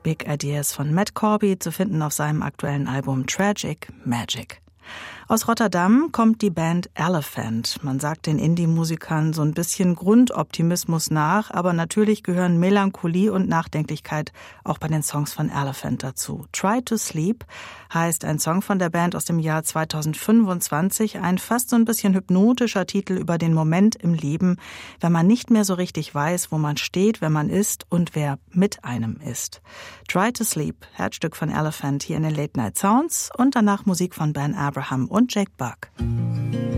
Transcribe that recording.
Big Ideas von Matt Corby, zu finden auf seinem aktuellen Album Tragic Magic. Aus Rotterdam kommt die Band Elephant. Man sagt den Indie-Musikern so ein bisschen Grundoptimismus nach, aber natürlich gehören Melancholie und Nachdenklichkeit auch bei den Songs von Elephant dazu. Try to Sleep heißt ein Song von der Band aus dem Jahr 2025, ein fast so ein bisschen hypnotischer Titel über den Moment im Leben, wenn man nicht mehr so richtig weiß, wo man steht, wer man ist und wer mit einem ist. Try to Sleep, Herzstück von Elephant hier in den Late Night Sounds und danach Musik von Ben Abraham und Jake Buck.